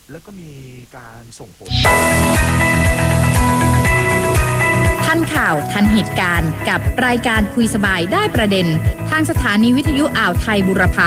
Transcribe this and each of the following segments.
แล้วก็มีการส่งผลทันข่าวทันเหตุการณ์กับรายการคุยสบายได้ประเด็นทางสถานีวิทยุอ่าวไทยบูรพา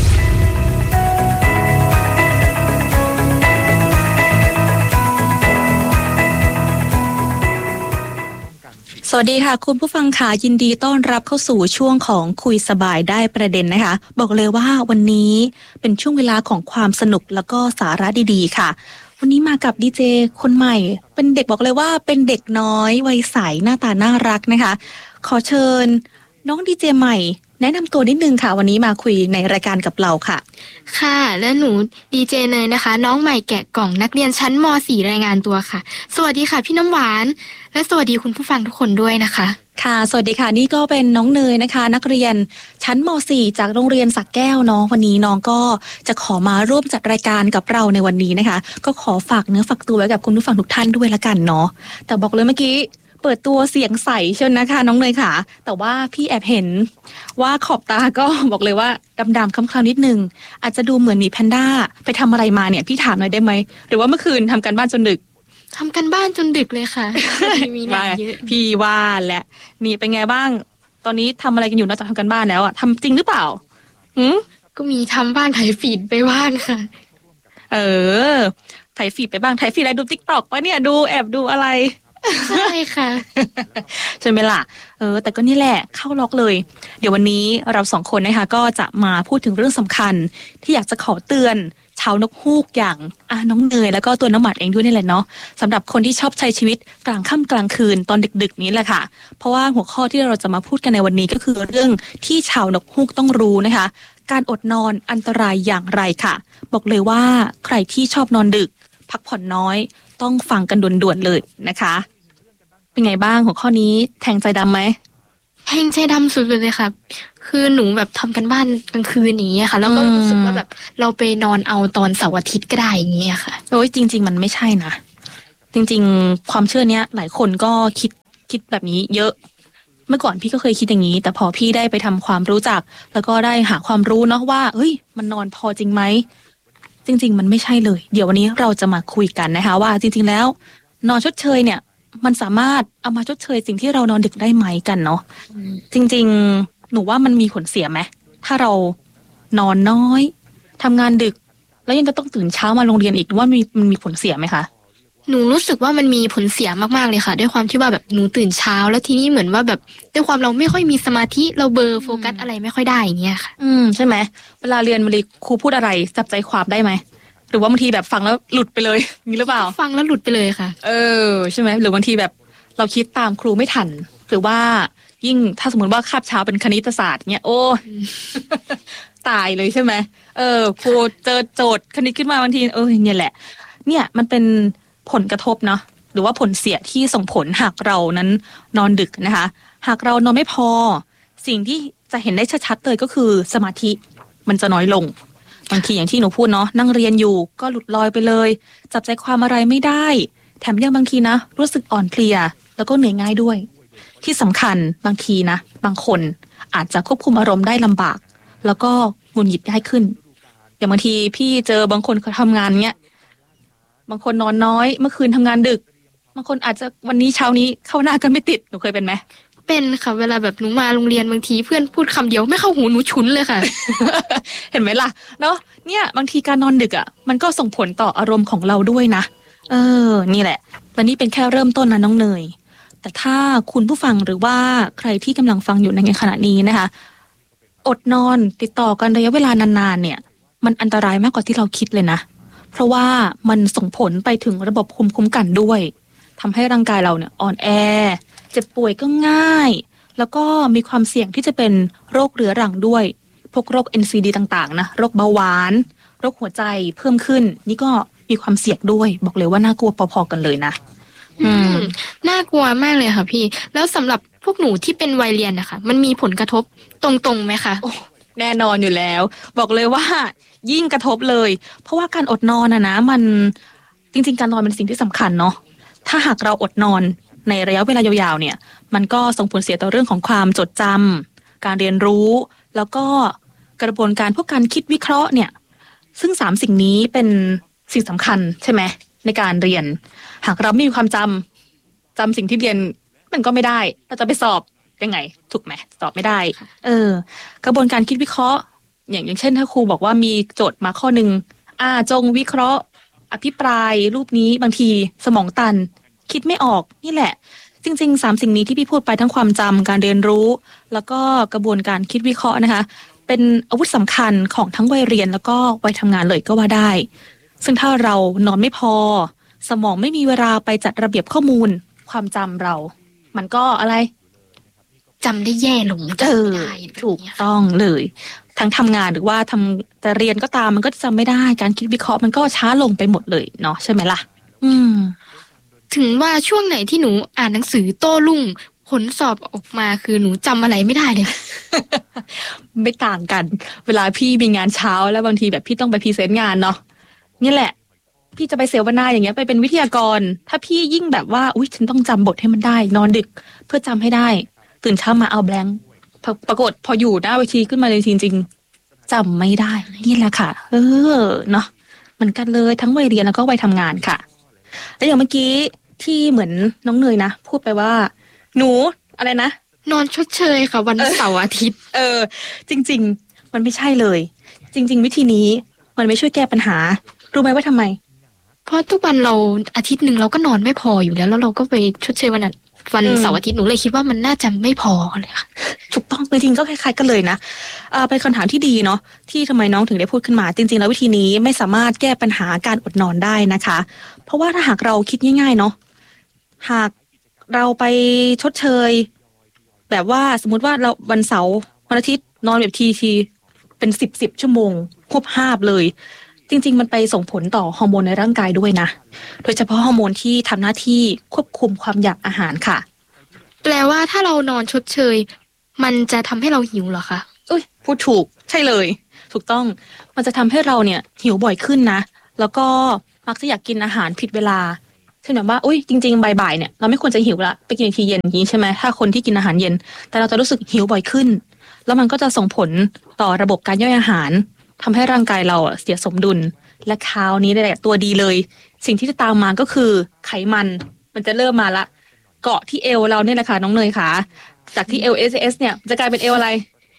สวัสดีค่ะคุณผู้ฟังค่ะยินดีต้อนรับเข้าสู่ช่วงของคุยสบายได้ประเด็นนะคะบอกเลยว่าวันนี้เป็นช่วงเวลาของความสนุกแล้วก็สาระดีๆค่ะวันนี้มากับดีเจคนใหม่เป็นเด็กบอกเลยว่าเป็นเด็กน้อยวัยใสหน้าตาน่ารักนะคะขอเชิญน้องดีเจใหม่แนะนำตัวนิดนึงค่ะวันนี้มาคุยในรายการกับเราค่ะค่ะและหนูดีเจเนยนะคะน้องใหม่แกะกล่องนักเรียนชั้นม .4 รายงานตัวค่ะสวัสดีค่ะพี่น้ำหวานและสวัสดีคุณผู้ฟังทุกคนด้วยนะคะค่ะสวัสดีค่ะนี่ก็เป็นน้องเนยนะคะนักเรียนชั้นม .4 จากโรงเรียนสักแก้วเนาะวันนี้น้องก็จะขอมาร่วมจัดรายการกับเราในวันนี้นะคะก็ขอฝากเนื้อฝากตัวไว้กับคุณผู้ฟังทุกท่านด้วยละกันเนาะแต่บอกเลยเมื่อกี้เปิดตัวเสียงใสเชียวนะคะน้องเนยค่ะแต่ว่าพี่แอบเห็นว่าขอบตาก็บอกเลยว่าดำๆคล้ำๆนิดนึงอาจจะดูเหมือนมีแพนด้าไปทำอะไรมาเนี่ยพี่ถามหน่อยได้ไหมหรือว่าเมื่อคืนทำการบ้านจนดึกทำกันบ้านจนดึกเลยค่ะ มีงานเยอะพี่ว่าและนี่เป็นไงบ้างตอนนี้ทำอะไรกันอยู่นอกจากทำกันบ้านแล้วอ่ะทำจริงหรือเปล่าก็มีทำบ้านถ่ายฟีดไปบ้างค่ะถ่ายฟีดไปบ้างถ่ายฟีดอะไรดู TikTok ปะเนี่ยดูแอบดูอะไรใช่ค่ะใช่ไหมล่ะแต่ก็นี่แหละเข้าล็อกเลยเดี๋ยววันนี้เราสองคนนะคะก็จะมาพูดถึงเรื่องสำคัญที่อยากจะขอเตือนชาวนกฮูกอย่างน้องเนยแล้วก็ตัวน้องหมัดเองด้วยนี่แหละเนาะสำหรับคนที่ชอบใช้ชีวิตกลางค่ำกลางคืนตอนดึกๆนี้แหละค่ะเพราะว่าหัวข้อที่เราจะมาพูดกันในวันนี้ก็คือเรื่องที่ชาวนกฮูกต้องรู้นะคะการอดนอนอันตรายอย่างไรค่ะบอกเลยว่าใครที่ชอบนอนดึกพักผ่อนน้อยต้องฟังกันด่วนๆเลยนะคะเป็นไงบ้างหัวข้อนี้แทงใจดำไหมแทงใจดำสุดเลยค่ะคือหนูแบบทำกันบ้านกลางคืนอย่างเงี้ยค่ะแล้วก็รู้สึกว่าแบบเราไปนอนเอาตอนเสาร์อาทิตย์ก็ได้อย่างเงี้ยค่ะโอ้ยจริงๆมันไม่ใช่นะจริงๆความเชื่อเนี้ยหลายคนก็คิดแบบนี้เยอะเมื่อก่อนพี่ก็เคยคิดอย่างนี้แต่พอพี่ได้ไปทำความรู้จักแล้วก็ได้หาความรู้เนาะว่าเฮ้ยมันนอนพอจริงไหมจริงๆมันไม่ใช่เลยเดี๋ยววันนี้เราจะมาคุยกันนะคะว่าจริงๆแล้วนอนชดเชยเนี่ยมันสามารถเอามาชดเชยสิ่งที่เรานอนดึกได้ไหมกันเนาะจริงๆหนูว่ามันมีผลเสียไหมถ้าเรานอนน้อยทำงานดึกแล้วยังจะต้องตื่นเช้ามาโรงเรียนอีกว่ามันมีผลเสียไหมคะหนูรู้สึกว่ามันมีผลเสียมากๆเลยค่ะด้วยความที่ว่าแบบหนูตื่นเช้าแล้วทีนี้เหมือนว่าแบบด้วยความเราไม่ค่อยมีสมาธิเราเบลอโฟกัสอะไรไม่ค่อยได้อย่างเงี้ยค่ะใช่ไหมเวลาเรียนครูพูดอะไรจับใจความได้ไหมหรือว่าบางทีแบบฟังแล้วหลุดไปเลยมีหรือเปล่าฟังแล้วหลุดไปเลยค่ะใช่ไหมหรือบางทีแบบเราคิดตามครูไม่ทันหรือว่ายิ่งถ้าสมมติว่าคาบเช้าเป็นคณิตศาสตร์เนี้ยโอ้ตายเลยใช่ไหมครูเจอโจทย์คณิตขึ้นมาบางทีเนี่ยแหละเนี่ยมันเป็นผลกระทบเนาะหรือว่าผลเสียที่ส่งผลหากเรานั้นนอนดึกนะคะหากเรานอนไม่พอสิ่งที่จะเห็นได้ชัดๆเลยก็คือสมาธิมันจะน้อยลงบางทีอย่างที่หนูพูดเนาะนั่งเรียนอยู่ก็หลุดลอยไปเลยจับใจความอะไรไม่ได้แถมยังบางทีนะรู้สึกอ่อนเพลียแล้วก็เหนื่อยง่ายด้วยที่สำคัญบางทีนะบางคนอาจจะควบคุมอารมณ์ได้ลำบากแล้วก็หงุดหงิดง่ายขึ้นอย่างบางทีพี่เจอบางคนเขาทำงานเนี้ยบางคนนอนน้อยเมื่อคืนทำงานดึกบางคนอาจจะวันนี้เช้านี้เข้าหน้ากันไม่ติดหนูเคยเป็นไหมเป็นค่ะเวลาแบบหนูมาโรงเรียนบางทีเพื่อนพูดคำเดียวไม่เข้าหูหนูฉุนเลยค่ะเห็นไหมล่ะเนาะเนี่ยบางทีการนอนดึกมันก็ส่งผลต่ออารมณ์ของเราด้วยนะนี่แหละวันนี้เป็นแค่เริ่มต้นนะน้องเนยแต่ถ้าคุณผู้ฟังหรือว่าใครที่กำลังฟังอยู่ในขณะนี้นะคะอดนอนติดต่อกันระยะเวลานานๆเนี่ยมันอันตรายมากกว่าที่เราคิดเลยนะเพราะว่ามันส่งผลไปถึงระบบภูมิคุ้มกันด้วยทำให้ร่างกายเราเนี่ยอ่อนแอเจ็บป่วยก็ง่ายแล้วก็มีความเสี่ยงที่จะเป็นโรคเรื้อรังด้วยพวกโรค NCD ต่างๆนะโรคเบาหวานโรคหัวใจเพิ่มขึ้นนี่ก็มีความเสี่ยงด้วยบอกเลยว่าน่ากลัวพอๆกันเลยนะน่ากลัวมากเลยค่ะพี่แล้วสำหรับพวกหนูที่เป็นวัยเรียนนะคะมันมีผลกระทบตรงๆไหมคะแน่นอนอยู่แล้วบอกเลยว่ายิ่งกระทบเลยเพราะว่าการอดนอนนะมันจริงๆการนอนเป็นสิ่งที่สำคัญเนาะถ้าหากเราอดนอนในระยะเวลายาวๆเนี่ยมันก็ส่งผลเสียต่อเรื่องของความจดจำการเรียนรู้แล้วก็กระบวนการพวกการคิดวิเคราะห์เนี่ยซึ่ง3สิ่งนี้เป็นสิ่งสำคัญใช่ไหมในการเรียนหากเราไม่มีความจำสิ่งที่เรียนมันก็ไม่ได้เราจะไปสอบยังไงถูกไหมสอบไม่ได้กระบวนการคิดวิเคราะห์อย่างเช่นถ้าครูบอกว่ามีโจทย์มาข้อหนึ่งจงวิเคราะห์อภิปรายรูปนี้บางทีสมองตันคิดไม่ออกนี่แหละจริงๆ3สิ่งนี้ที่พี่พูดไปทั้งความจำการเรียนรู้แล้วก็กระบวนการคิดวิเคราะห์นะคะเป็นอาวุธสำคัญของทั้งวัยเรียนแล้วก็วัยทำงานเลยก็ว่าได้ซึ่งถ้าเรานอนไม่พอสมองไม่มีเวลาไปจัดระเบียบข้อมูลความจำเรามันก็อะไรจำได้แย่ลงได้ถูกต้องเลยทั้งทำงานหรือว่าแต่เรียนก็ตามมันก็จำไม่ได้การคิดวิเคราะห์มันก็ช้าลงไปหมดเลยเนาะใช่ไหมล่ะถึงว่าช่วงไหนที่หนูอ่านหนังสือโต้รุ่งผลสอบออกมาคือหนูจำอะไรไม่ได้เลยไม่ต่างกันเวลาพี่มีงานเช้าแล้วบางทีแบบพี่ต้องไปพรีเซนต์งานเนาะนี่แหละพี่จะไปเสวนาอย่างเงี้ยไปเป็นวิทยากรถ้าพี่ยิ่งแบบว่าอุ๊ยฉันต้องจำบทให้มันได้นอนดึกเพื่อจำให้ได้ตื่นเช้ามาเอาแบงค์ปรากฏพออยู่หน้าเวทีขึ้นมาเลยจริงๆจำไม่ได้นี่แหละค่ะเนาะเหมือนกันเลยทั้งวัยเรียนแล้วก็วัยทำงานค่ะแล้วอย่างเมื่อกี้ที่เหมือนน้องเนยนะพูดไปว่าหนูอะไรนะนอนชดเชยค่ะวันเสาร์อาทิตย์จริงๆมันไม่ใช่เลยจริงๆวิธีนี้มันไม่ช่วยแก้ปัญหารู้ไหมว่าทำไมเพราะทุกวันเราอาทิตย์นึงเราก็นอนไม่พออยู่แล้วเราก็ไปชดเชยวันเสาร์อาทิตย์หนูเลยคิดว่ามันน่าจะไม่พอเลยค่ะถูกต้องจริงๆก็คล้ายๆกันเลยนะเป็นคำถามที่ดีเนาะที่ทำไมน้องถึงได้พูดขึ้นมาจริงๆแล้ววิธีนี้ไม่สามารถแก้ปัญหาการอดนอนได้นะคะเพราะว่าถ้าหากเราคิดง่ายๆเนาะหากเราไปชดเชยแบบว่าสมมติว่าเราวันเสาร์วันอาทิตย์นอนแบบทีเป็น10ชั่วโมงควบห้าบเลยจริงๆมันไปส่งผลต่อฮอร์โมนในร่างกายด้วยนะโดยเฉพาะฮอร์โมนที่ทำหน้าที่ควบคุมความอยากอาหารค่ะแปลว่าถ้าเรานอนชดเชยมันจะทำให้เราหิวเหรอคะพูดถูกใช่เลยถูกต้องมันจะทำให้เราเนี่ยหิวบ่อยขึ้นนะแล้วก็มักจะอยากกินอาหารผิดเวลาเช่นแบบว่าจริงๆบ่ายๆเนี่ยเราไม่ควรจะหิวละไปกินทีเย็นอย่างนี้ใช่ไหมถ้าคนที่กินอาหารเย็นแต่เราจะรู้สึกหิวบ่อยขึ้นแล้วมันก็จะส่งผลต่อระบบการย่อยอาหารทำให้ร่างกายเราเสียสมดุลและคราวนี้แหละตัวดีเลยสิ่งที่จะตามมาก็คือไขมันจะเริ่มมาละเกาะที่เอวเราเนี่ยแหละค่ะน้องเนยค่ะจากที่ LSS เนี่ยจะกลายเป็นเอวอะไร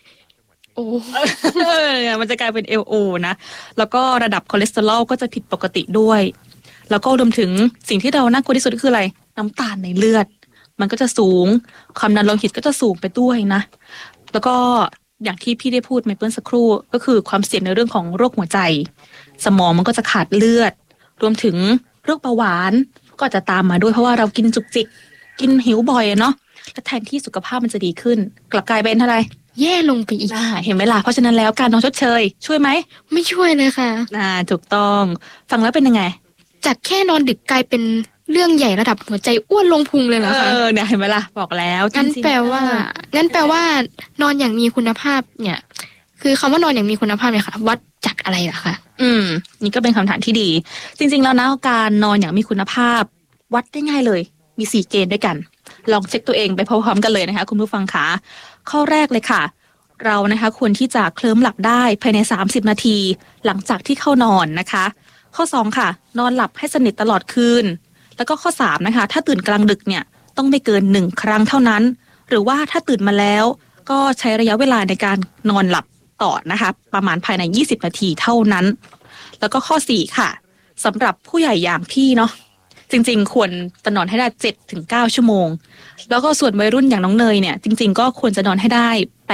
มันจะกลายเป็น LO นะแล้วก็ระดับคอเลสเตอรอลก็จะผิดปกติด้วยแล้วก็รวมถึงสิ่งที่เราน่ากลัวที่สุดก็คืออะไรน้ำตาลในเลือดมันก็จะสูงความดันโลหิตก็จะสูงไปด้วยนะแล้วก็อย่างที่พี่ได้พูดเมื่อสักครู่ก็คือความเสี่ยงในเรื่องของโรคหัวใจสมองมันก็จะขาดเลือดรวมถึงโรคเบาหวานก็จะตามมาด้วยเพราะว่าเรากินจุกจิกกินหิวบ่อยเนาะและแทนที่สุขภาพมันจะดีขึ้นกลับกลายเป็นอะไรแย่ลงไปอีกเห็นไหมล่ะเพราะฉะนั้นแล้วการนอนชดเชยช่วยไหมไม่ช่วยเลยค่ะถูกต้องฟังแล้วเป็นยังไงจากแค่นอนดึกกลายเป็นเรื่องใหญ่ระดับหัวใจอ้วนลงพุงเลยเหรอคะเนี่ยเห็นไหมล่ะบอกแล้วงั้นแปลว่านอนอย่างมีคุณภาพเนี่ยคือคำว่านอนอย่างมีคุณภาพเนี่ยค่ะวัดจากอะไรล่ะคะนี่ก็เป็นคำถามที่ดีจริงๆแล้วนะการนอนอย่างมีคุณภาพวัดได้ง่ายเลยมี4เกณฑ์ด้วยกันลองเช็คตัวเองไปพร้อมๆกันเลยนะคะคุณผู้ฟังคะข้อแรกเลยค่ะเรานะคะควรที่จะเคลิ้มหลับได้ภายใน30นาทีหลังจากที่เข้านอนนะคะข้อ2ค่ะนอนหลับให้สนิทตลอดคืนแล้วก็ข้อ3นะคะถ้าตื่นกลางดึกเนี่ยต้องไม่เกิน1ครั้งเท่านั้นหรือว่าถ้าตื่นมาแล้วก็ใช้ระยะเวลาในการนอนหลับต่อนะคะประมาณภายใน20นาทีเท่านั้นแล้วก็ข้อ4ค่ะสำหรับผู้ใหญ่อย่างพี่เนาะจริงๆควรจะนอนให้ได้ 7-9 ชั่วโมงแล้วก็ส่วนวัยรุ่นอย่างน้องเนยเนี่ยจริงๆก็ควรจะนอนให้ได้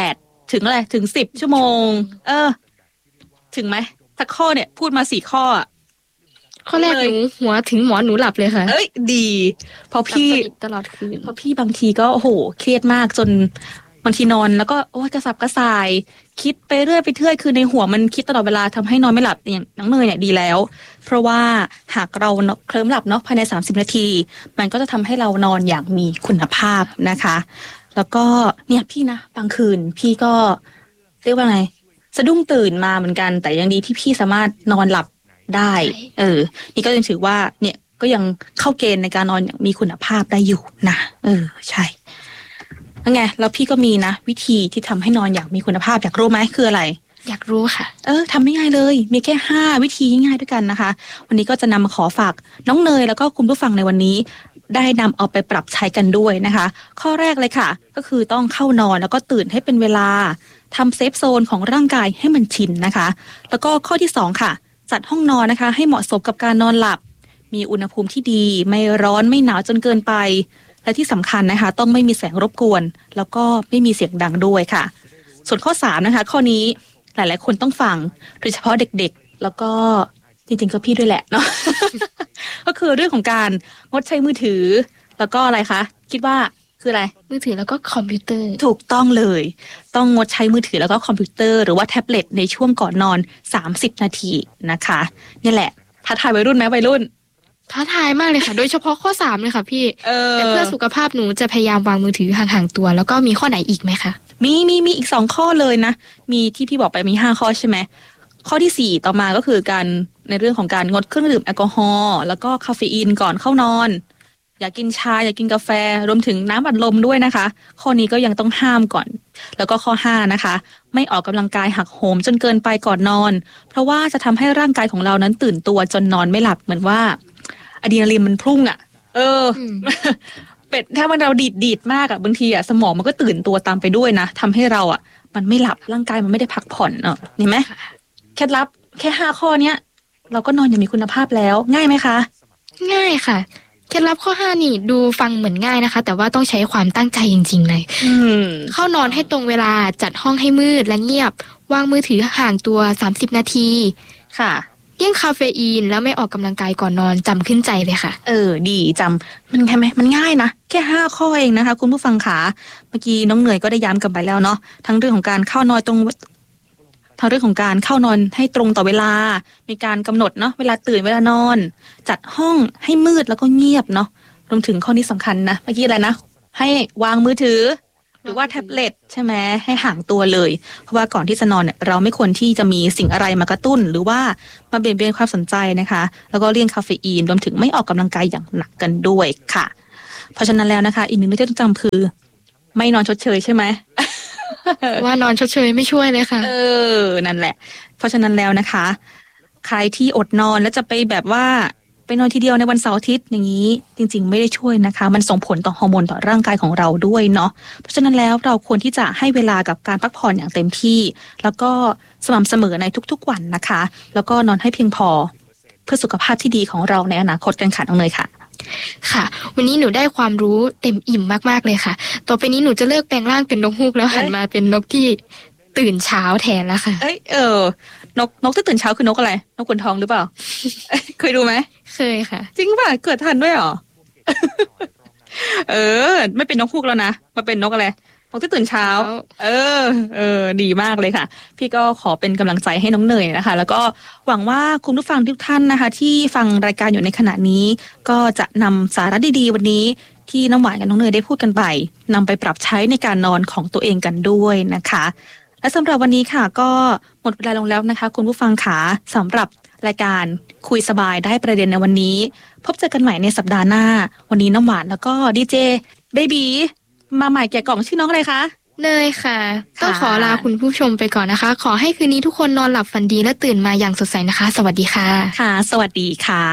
8ถึง10ชั่วโมงถึงไหมถ้าข้อเนี่ยพูดมา4ข้อแรกหนูหัวถึงหมอนหนูหลับเลยค่ะดีเพราะพี่ตลอดคืนเพราะพี่บางทีก็เครียดมากจนบางทีนอนแล้วก็กระสับกระส่ายคิดไปเรื่อยไปเทื่อยคือในหัวมันคิดตลอดเวลาทำให้นอนไม่หลับอย่างน้องเนยเนี่ยดีแล้วเพราะว่าหากเราเคลิ้มหลับเนาะภายใน30นาทีมันก็จะทำให้เรานอนอย่างมีคุณภาพนะคะแล้วก็เนี่ยพี่นะบางคืนพี่ก็เรียกว่าไงสะดุ้งตื่นมาเหมือนกันแต่ยังดีที่พี่สามารถนอนหลับได้นี่ก็ยังถือว่าเนี่ยก็ยังเข้าเกณฑ์ในการนอนอย่างมีคุณภาพได้อยู่นะใช่แล้วไงแล้วพี่ก็มีนะวิธีที่ทำให้นอนอย่างมีคุณภาพอยากรู้ไหมคืออะไรอยากรู้ค่ะทำไม่ง่ายเลยมีแค่5วิธีง่ายๆด้วยกันนะคะวันนี้ก็จะนำมาขอฝากน้องเนยแล้วก็คุณผู้ฟังในวันนี้ได้นำเอาไปปรับใช้กันด้วยนะคะข้อแรกเลยค่ะก็คือต้องเข้านอนแล้วก็ตื่นให้เป็นเวลาทำเซฟโซนของร่างกายให้มันชินนะคะแล้วก็ข้อที่2ค่ะจัดห้องนอนนะคะให้เหมาะสมกับการนอนหลับมีอุณหภูมิที่ดีไม่ร้อนไม่หนาวจนเกินไปและที่สำคัญนะคะต้องไม่มีแสงรบกวนแล้วก็ไม่มีเสียงดังด้วยค่ะส่วนข้อ3นะคะข้อนี้หลายๆคนต้องฟังโดยเฉพาะเด็กๆแล้วก็จริงๆก็พี่ด้วยแหละเนาะ ก็คือเรื่องของการงดใช้มือถือแล้วก็อะไรคะคิดว่าคืออะไรมือถือแล้วก็คอมพิวเตอร์ถูกต้องเลยต้องงดใช้มือถือแล้วก็คอมพิวเตอร์หรือว่าแท็บเล็ตในช่วงก่อนนอน30นาทีนะคะนี่แหละท้าทายวัยรุ่นไหมวัยรุ่นท้าทายมากเลยค่ะ โดยเฉพาะข้อ3เลยค่ะพี่แต่เพื่อสุขภาพหนูจะพยายามวางมือถือห่างๆตัวแล้วก็มีข้อไหนอีกไหมคะมีอีก2ข้อเลยนะมีที่พี่บอกไปมี5ข้อใช่ไหมข้อที่4ต่อมาก็คือการในเรื่องของการงดเครื่องดื่มแอลกอฮอล์แล้วก็คาเฟอีนก่อนเข้านอนอย่ากินชาอย่ากินกาแฟรวมถึงน้ำอัดลมด้วยนะคะข้อนี้ก็ยังต้องห้ามก่อนแล้วก็ข้อ5นะคะไม่ออกกำลังกายหักโหมจนเกินไปก่อนนอนเพราะว่าจะทำให้ร่างกายของเรานั้นตื่นตัวจนนอนไม่หลับเหมือนว่าอะดรีนาลีนมันพุ่งเป็ดถ้ามันเราดีดมากบางทีสมองมันก็ตื่นตัวตามไปด้วยนะทำให้เรามันไม่หลับร่างกายมันไม่ได้พักผ่อนเห็นไหมเคล็ดลับแค่5ข้อเนี้ยเราก็นอนอย่างมีคุณภาพแล้วง่ายไหมคะง่ายค่ะเคล็ดลับข้อ5นี่ดูฟังเหมือนง่ายนะคะแต่ว่าต้องใช้ความตั้งใจจริงๆเลยเข้านอนให้ตรงเวลาจัดห้องให้มืดและเงียบวางมือถือห่างตัว30นาทีค่ะเลี่ยงคาเฟอีนแล้วไม่ออกกำลังกายก่อนนอนจำขึ้นใจเลยค่ะดีจำมันไงมันง่ายนะแค่5ข้อเองนะคะคุณผู้ฟังขาเมื่อกี้น้องเหนื่อยก็ได้ย้ำกันไปแล้วเนาะทั้งเรื่องของการเข้านอนทั้งเรื่องของการเข้านอนให้ตรงต่อเวลามีการกำหนดเนาะเวลาตื่นเวลานอนจัดห้องให้มืดแล้วก็เงียบเนาะรวมถึงข้อนี้สำคัญนะเมื่อกี้อะไรนะให้วางมือถือหรือว่าแท็บเล็ตใช่ไหมให้ห่างตัวเลยเพราะว่าก่อนที่จะนอนเนี่ยเราไม่ควรที่จะมีสิ่งอะไรมากระตุ้นหรือว่ามาเบี่ยงเบนความสนใจนะคะแล้วก็เลี่ยงคาเฟอีนรวมถึงไม่ออกกำลังกายอย่างหนักกันด้วยค่ะเพราะฉะนั้นแล้วนะคะอีกหนึ่งเรื่องที่ต้องจำคือไม่นอนชดเชยใช่ไหมว่านอนชดเชยไม่ช่วยเลยค่ะนั่นแหละเพราะฉะนั้นแล้วนะคะใครที่อดนอนแล้วจะไปแบบว่าไปนอนทีเดียวในวันเสาร์อาทิตย์อย่างนี้จริงๆไม่ได้ช่วยนะคะมันส่งผลต่อฮอร์โมนต่อร่างกายของเราด้วยเนาะเพราะฉะนั้นแล้วเราควรที่จะให้เวลากับการพักผ่อนอย่างเต็มที่แล้วก็สม่ำเสมอในทุกๆวันนะคะแล้วก็นอนให้เพียงพอเพื่อสุขภาพที่ดีของเราในอนาคตกันค่ะน้องเนยค่ะค่ะวันนี้หนูได้ความรู้เต็มอิ่มมากๆเลยค่ะต่อไปนี้หนูจะเลิกแปลงร่างเป็นนกฮูกแล้วหันมาเป็นนกที่ตื่นเช้าแทนแล้วค่ะนกที่ตื่นเช้าคือนกอะไรนกขุนทองหรือเปล่า เคยดูไหมเคยค่ะจริงป่ะเกิดทันด้วยหรอ ไม่เป็นนกฮูกแล้วนะมาเป็นนกอะไรนกที่ตื่นเช้าดีมากเลยค่ะพี่ก็ขอเป็นกำลังใจให้น้องเนยนะคะแล้วก็หวังว่าคุณผู้ฟังทุกท่านนะคะที่ฟังรายการอยู่ในขณะนี้ก็จะนำสาระดีๆวันนี้ที่น้ำหวานกับน้องเนยได้พูดกันไปนำไปปรับใช้ในการนอนของตัวเองกันด้วยนะคะและสำหรับวันนี้ค่ะก็หมดเวลาลงแล้วนะคะคุณผู้ฟังค่ะสำหรับรายการคุยสบายได้ประเด็นในวันนี้พบเจอกันใหม่ในสัปดาห์หน้าวันนี้น้ำหวานแล้วก็ดีเจเบบีมาใหม่แกะกล่องชื่อน้องอะไรคะเนยค่ะต้องขอลาคุณผู้ชมไปก่อนนะคะขอให้คืนนี้ทุกคนนอนหลับฝันดีและตื่นมาอย่างสดใสนะคะสวัสดีค่ะค่ะสวัสดีค่ะ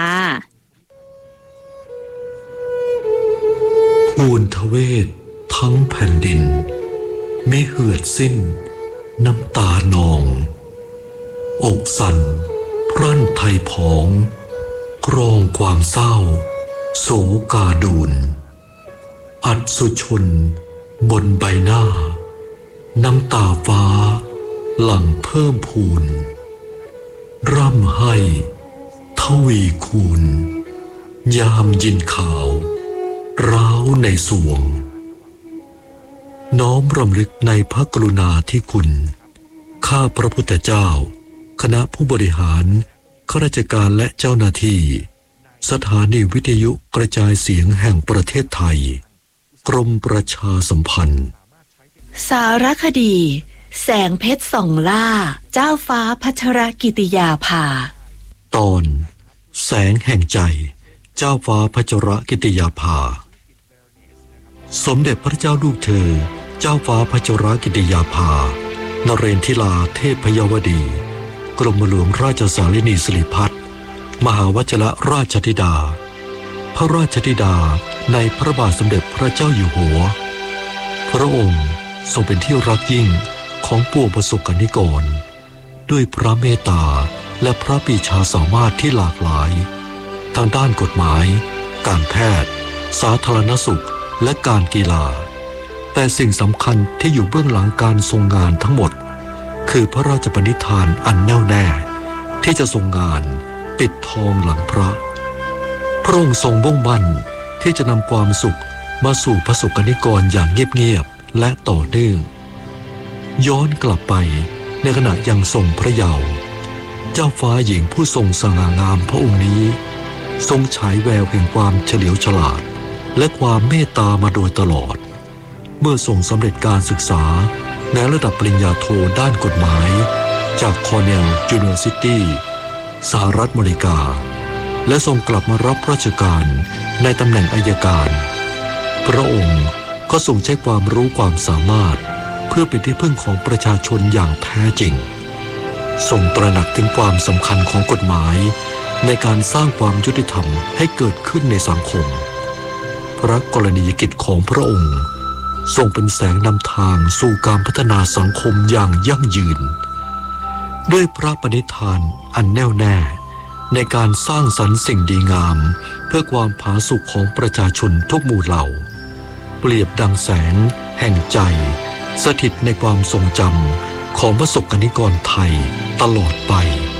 ปูนทเวศทั้งแผ่นดินไม่เหือดสิ้นน้ำตานองอกสั่นพรั่นไทยผองกรองความเศร้าโศกาดูนอัศชนบนใบหน้าน้ำตาฟ้าหลั่งเพิ่มพูนร่ำให้ทวีคูณยามยินข่าวร้าวในสวงน้อมรำลึกในพระกรุณาธิคุณข้าพระพุทธเจ้าคณะผู้บริหารข้าราชการและเจ้าหน้าที่สถานีวิทยุกระจายเสียงแห่งประเทศไทยกรมประชาสัมพันธ์สารคดีแสงเพชรส่องล่าเจ้าฟ้าพัชรกิติยาภาตอนแสงแห่งใจเจ้าฟ้าพัชรกิติยาภาสมเด็จพระเจ้าลูกเธอเจ้าฟ้าพัชรกิติยาภานเรนทิลาเทพพยวดีกรมหลวงราชสารินีสิริพัฒน์มหาวชิรราชธิดาพระราชธิดาในพระบาทสมเด็จพระเจ้าอยู่หัวพระองค์ทรงเป็นที่รักยิ่งของปวงประสบกนิกรด้วยพระเมตตาและพระปรีชาสามารถที่หลากหลายทางด้านกฎหมายการแพทย์สาธารณสุขและการกีฬาแต่สิ่งสำคัญที่อยู่เบื้องหลังการทรงงานทั้งหมดคือพระราชปณิธานอันแน่วแน่ที่จะทรงงานปิดทองหลังพระพระองค์ทรงมุ่งมั่นที่จะนำความสุขมาสู่ประสบกนิกรอย่างเงียบๆและต่อเนื่องย้อนกลับไปในขณะยังทรงพระเยาว์เจ้าฟ้าหญิงผู้ทรงสง่างามพระองค์นี้ทรงฉายแววแห่งความเฉลียวฉลาดและความเมตตามาโดยตลอดเมื่อทรงสำเร็จการศึกษาในระดับปริญญาโทด้านกฎหมายจากคอร์เนลยูนิเวอร์ซิตี้สหรัฐอเมริกาและทรงกลับมารับราชการในตำแหน่งอัยการพระองค์ก็ทรงใช้ความรู้ความสามารถเพื่อเป็นที่พึ่งของประชาชนอย่างแท้จริงทรงตระหนักถึงความสำคัญของกฎหมายในการสร้างความยุติธรรมให้เกิดขึ้นในสังคมพระกรณียกิจของพระองค์ทรงเป็นแสงนำทางสู่การพัฒนาสังคมอย่างยั่งยืนด้วยพระปณิธานอันแน่วแน่ในการสร้างสรรค์สิ่งดีงามเพื่อความผาสุกของประชาชนทุกหมู่เหล่าเปรียบดังแสงแห่งใจสถิตในความทรงจำของประสบกนิกรไทยตลอดไป